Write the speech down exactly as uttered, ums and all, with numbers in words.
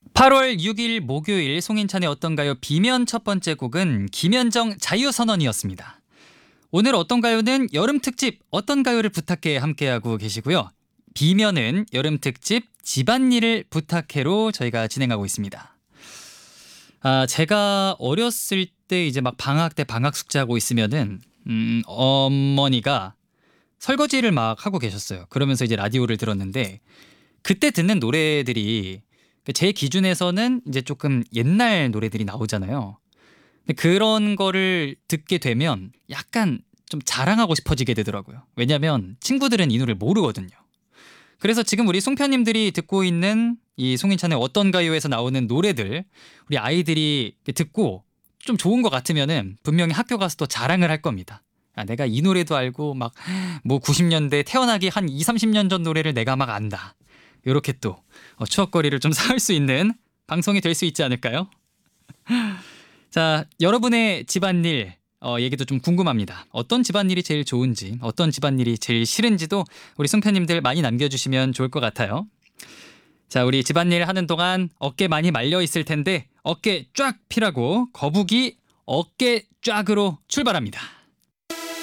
팔월 육일 목요일 송인찬의 어떤가요? 비면 첫 번째 곡은 김현정 자유선언이었습니다. 오늘 어떤가요는 여름특집 어떤가요를 부탁해 함께하고 계시고요. 비면은 여름특집 집안일을 부탁해로 저희가 진행하고 있습니다. 아, 제가 어렸을 때 이제 막 방학 때 방학 숙제하고 있으면은 음, 어머니가 설거지를 막 하고 계셨어요. 그러면서 이제 라디오를 들었는데 그때 듣는 노래들이 제 기준에서는 이제 조금 옛날 노래들이 나오잖아요. 근데 그런 거를 듣게 되면 약간 좀 자랑하고 싶어지게 되더라고요. 왜냐면 친구들은 이 노래를 모르거든요. 그래서 지금 우리 송편님들이 듣고 있는 이 송인찬의 어떤가요에서 나오는 노래들 우리 아이들이 듣고 좀 좋은 것 같으면은 분명히 학교 가서 또 자랑을 할 겁니다. 아, 내가 이 노래도 알고 막 뭐 구십 년대 태어나기 한 이, 삼십 년 전 노래를 내가 막 안다. 이렇게 또 추억거리를 좀 쌓을 수 있는 방송이 될 수 있지 않을까요? 자, 여러분의 집안일 어, 얘기도 좀 궁금합니다. 어떤 집안일이 제일 좋은지, 어떤 집안일이 제일 싫은지도 우리 송편님들 많이 남겨주시면 좋을 것 같아요. 자, 우리 집안일 하는 동안 어깨 많이 말려 있을 텐데 어깨 쫙 피라고 거북이 어깨 쫙으로 출발합니다.